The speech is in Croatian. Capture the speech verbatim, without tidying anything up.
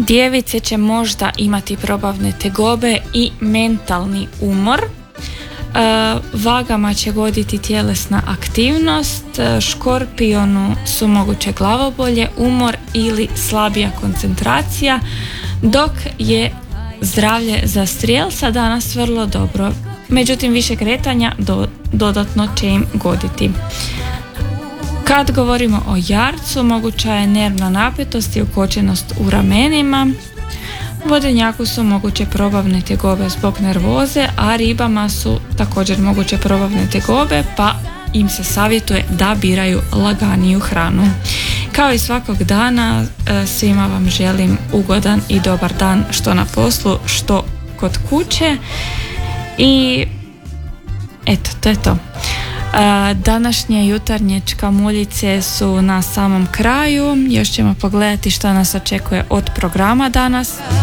Djevice će možda imati probavne tegobe i mentalni umor. Vagama će voditi tjelesna aktivnost, Škorpionu su moguće glavobolje, umor ili slabija koncentracija, dok je zdravlje za strijelca danas vrlo dobro. Međutim, više kretanja do, dodatno će im goditi. Kad govorimo o jarcu, moguća je nervna napetost i ukočenost u ramenima. Vodenjaku su moguće probavne tegobe zbog nervoze, a ribama su također moguće probavne tegobe, pa im se savjetuje da biraju laganiju hranu. Kao i svakog dana, svima vam želim ugodan i dobar dan, što na poslu, što kod kuće. I eto, to je to. Današnje jutarnje čkamuljice su na samom kraju. Još ćemo pogledati što nas očekuje od programa danas.